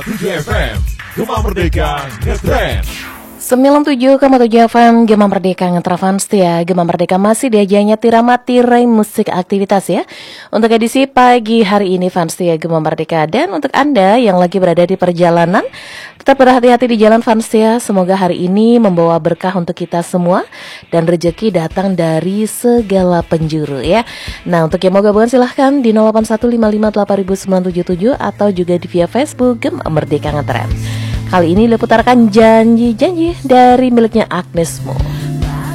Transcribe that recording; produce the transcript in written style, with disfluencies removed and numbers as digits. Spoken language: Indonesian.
FM, Gema Merdeka Ngetrend. 97,7 FM Gema Merdeka Ngetrend ya. Gema Merdeka masih di ajangnya Tirama Tirai Musik Aktivitas ya. Untuk edisi pagi hari ini fans ya Gema Merdeka. Dan untuk Anda yang lagi berada di perjalanan, tetap berhati-hati di jalan fans ya. Semoga hari ini membawa berkah untuk kita semua dan rezeki datang dari segala penjuru ya. Nah, untuk yang mau gabungan silahkan di 0815580977 atau juga di via Facebook Gema Merdeka Ngetrend. Kali ini diputarkan janji-janji dari miliknya Agnes Mo.